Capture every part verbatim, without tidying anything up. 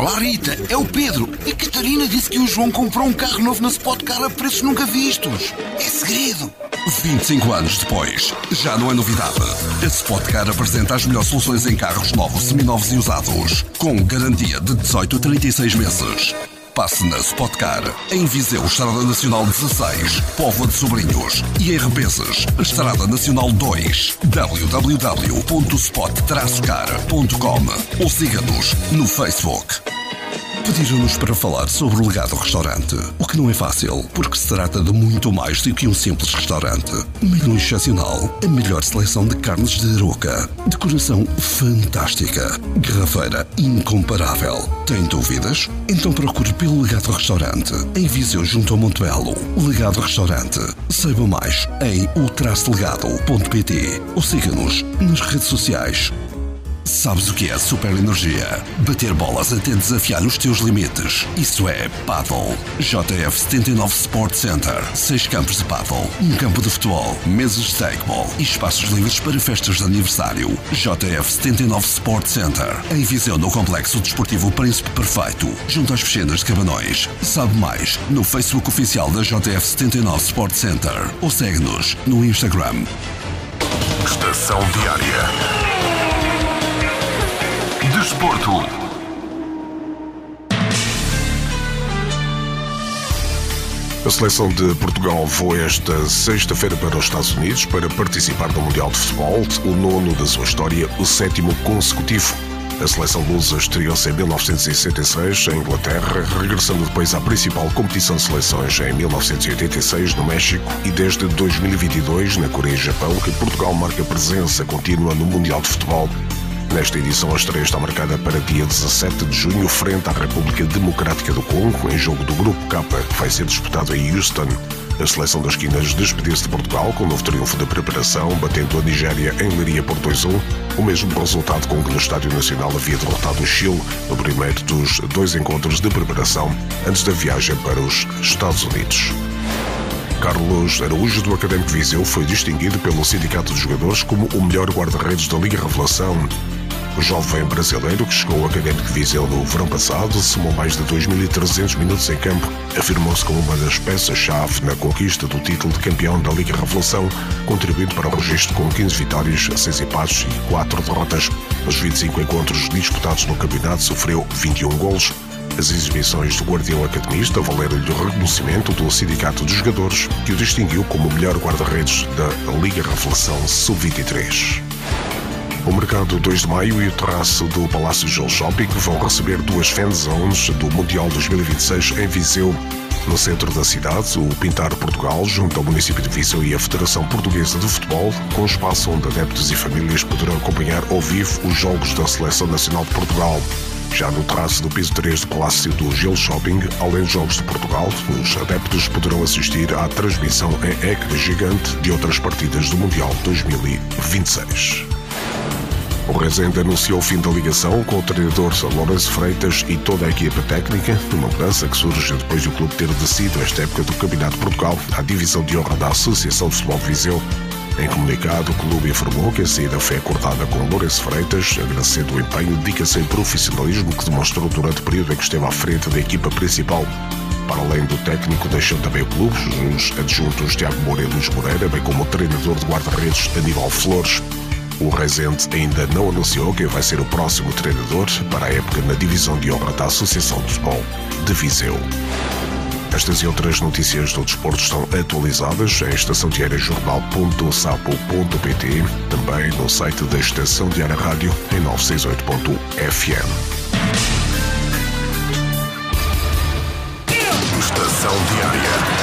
Olá Rita, é o Pedro. A Catarina disse que o João comprou um carro novo na Spot Car a preços nunca vistos. É segredo. vinte e cinco anos depois, já não é novidade. A Spot Car apresenta as melhores soluções em carros novos, seminovos e usados, com garantia de dezoito a trinta e seis meses. Passe na Spot Car, em Viseu, Estrada Nacional dezasseis, Póvoa de Sobrinhos e em Rebenses, Estrada Nacional dois, w w w ponto spot car ponto com ou siga-nos no Facebook. Pediram-nos para falar sobre o Legado Restaurante, o que não é fácil, porque se trata de muito mais do que um simples restaurante. Menu excepcional, a melhor seleção de carnes de Aroca, decoração fantástica, garrafeira incomparável. Tem dúvidas? Então procure pelo Legado Restaurante, em Viseu junto ao Monte Belo. Legado Restaurante. Saiba mais em o traço legado ponto pt ou siga-nos nas redes sociais. Sabes o que é super energia? Bater bolas até desafiar os teus limites. Isso é Paddle. J F setenta e nove Sport Center. Seis campos de paddle, um campo de futebol, mesas de tecball e espaços livres para festas de aniversário. J F setenta e nove Sport Center. Em Viseu, no Complexo Desportivo Príncipe Perfeito, junto às piscinas de Cabanões. Sabe mais no Facebook oficial da J F setenta e nove Sport Center ou segue-nos no Instagram. Estação Diária. Desporto. A seleção de Portugal voa esta sexta-feira para os Estados Unidos para participar do Mundial de Futebol, o nono da sua história, o sétimo consecutivo. A seleção lusa estreou-se em mil novecentos e sessenta e seis em Inglaterra, regressando depois à principal competição de seleções em mil novecentos e oitenta e seis no México e desde dois mil e vinte e dois na Coreia e Japão que Portugal marca presença contínua no Mundial de Futebol. Nesta edição, a estreia está marcada para dia dezassete de junho, frente à República Democrática do Congo, em jogo do Grupo K, que vai ser disputado em Houston. A seleção das quinas despediu-se de Portugal com um novo triunfo de preparação, batendo a Nigéria em Leiria por dois a um, o mesmo resultado com que no Estádio Nacional havia derrotado o Chile no primeiro dos dois encontros de preparação antes da viagem para os Estados Unidos. Carlos Araújo, do Académico Viseu, foi distinguido pelo Sindicato de Jogadores como o melhor guarda-redes da Liga Revelação. O jovem brasileiro, que chegou ao Académico Viseu no verão passado, somou mais de dois mil e trezentos minutos em campo, afirmou-se como uma das peças-chave na conquista do título de campeão da Liga Revelação, contribuindo para o registro com quinze vitórias, seis empates e quatro derrotas. Nos vinte e cinco encontros disputados no campeonato, sofreu vinte e um golos. As exibições do guardião academista valeram-lhe o reconhecimento do Sindicato de Jogadores, que o distinguiu como o melhor guarda-redes da Liga Revelação sub vinte e três. O Mercado dois de Maio e o terraço do Palácio Gil Shopping vão receber duas fan zones do Mundial dois mil e vinte e seis em Viseu. No centro da cidade, o Pintar Portugal, junto ao município de Viseu e a Federação Portuguesa de Futebol, com espaço onde adeptos e famílias poderão acompanhar ao vivo os jogos da Seleção Nacional de Portugal. Já no terraço do piso três do Palácio do Gil Shopping, além dos Jogos de Portugal, os adeptos poderão assistir à transmissão em ecrã gigante de outras partidas do Mundial dois mil e vinte e seis. O Rezende anunciou o fim da ligação com o treinador Lourenço Freitas e toda a equipa técnica, numa mudança que surge depois do clube ter descido esta época do Campeonato de Portugal à divisão de honra da Associação de Futebol de Viseu. Em comunicado, o clube informou que a saída foi acordada com Lourenço Freitas, agradecendo o empenho, dedicação e profissionalismo que demonstrou durante o período em que esteve à frente da equipa principal. Para além do técnico, deixou também o clube os adjuntos Tiago Moura e Luís Moreira, bem como o treinador de guarda-redes Aníbal Flores. O Rezende ainda não anunciou quem vai ser o próximo treinador para a época na divisão de honra da Associação de Futebol de Viseu. Estas e outras notícias do desporto estão atualizadas em estação diária jornal ponto sapo ponto pt, também no site da Estação Diária Rádio em novecentos e sessenta e oito ponto f m. Estação Diária.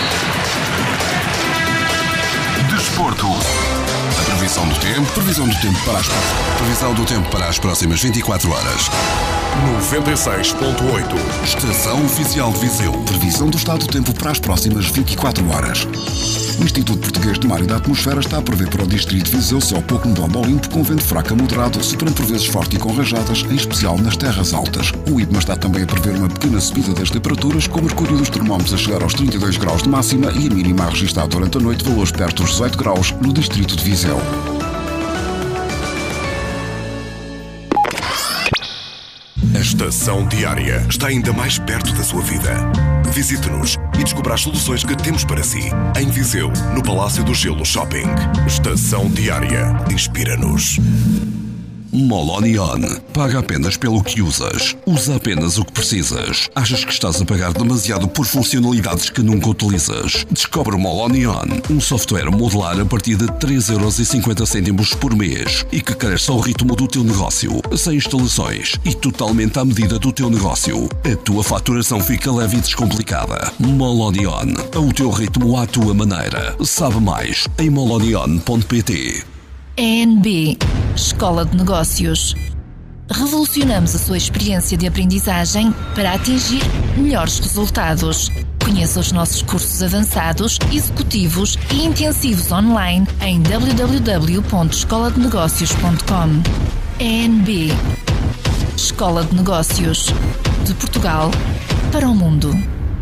Desporto. Previsão do tempo, previsão do tempo para as previsão do tempo para as próximas vinte e quatro horas. noventa e seis ponto oito. Estação Oficial de Viseu. Previsão do estado do tempo para as próximas vinte e quatro horas. O Instituto Português de Mar e da Atmosfera está a prever para o distrito de Viseu céu pouco nublado ao limpo com vento fraco a moderado, soprando por vezes forte e com rajadas, em especial nas terras altas. O I D M A está também a prever uma pequena subida das temperaturas, com o mercúrio dos termómetros a chegar aos trinta e dois graus de máxima e a mínima a registrar durante a noite valores perto dos dezoito graus no distrito de Viseu. As Estação Diária está ainda mais perto da sua vida. Visite-nos e descubra as soluções que temos para si. Em Viseu, no Palácio do Gelo Shopping. Estação Diária. Inspira-nos. Molonion. Paga apenas pelo que usas. Usa apenas o que precisas. Achas que estás a pagar demasiado por funcionalidades que nunca utilizas? Descobre o Molonion, um software modular a partir de três euros e cinquenta cêntimos por mês e que cresce ao ritmo do teu negócio, sem instalações e totalmente à medida do teu negócio. A tua faturação fica leve e descomplicada. Molonion. O teu ritmo à tua maneira. Sabe mais em molonion ponto pt. E N B Escola de Negócios. Revolucionamos a sua experiência de aprendizagem para atingir melhores resultados. Conheça os nossos cursos avançados, executivos e intensivos online em w w w ponto escola de negócios ponto com. E N B Escola de Negócios. De Portugal para o mundo.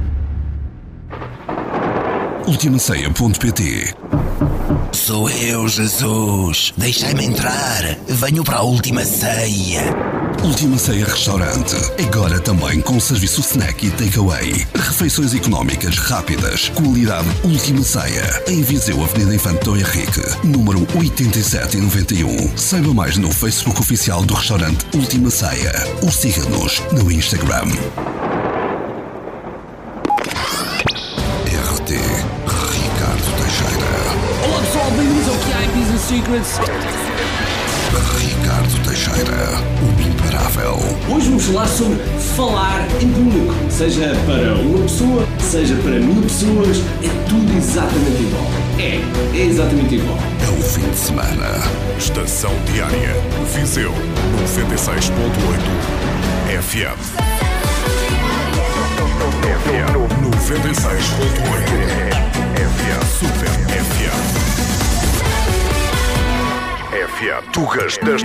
Ultima ceia ponto pt. Sou eu, Jesus. Deixai-me entrar. Venho para a Última Ceia. Última Ceia Restaurante. Agora também com serviço snack e takeaway. Refeições económicas, rápidas. Qualidade Última Ceia. Em Viseu, Avenida Infante Dom Henrique, número oitenta e sete e noventa e um. Saiba mais no Facebook oficial do restaurante Última Ceia. Ou siga-nos no Instagram. R T Ricardo Teixeira. Olá pessoal, bem-vindos ao Q I Business Secrets. Ricardo Teixeira, o imparável. Hoje vamos falar sobre falar em público. Seja para uma pessoa, seja para mil pessoas, é tudo exatamente igual. É, é exatamente igual. É o fim de semana. Estação Diária. Viseu, noventa e seis ponto oito F M. noventa e seis ponto oito F M. Super F M. F M. Tugas das